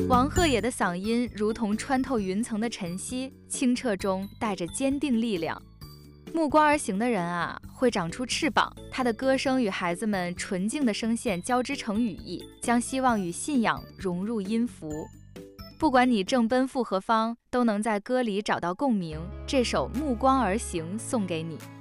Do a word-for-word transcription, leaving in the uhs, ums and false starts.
王鹤野的嗓音如同穿透云层的晨曦，清澈中带着坚定力量。目光而行的人啊，会长出翅膀，他的歌声与孩子们纯净的声线交织成语义，将希望与信仰融入音符。不管你正奔赴何方，都能在歌里找到共鸣。这首《目光而行》送给你。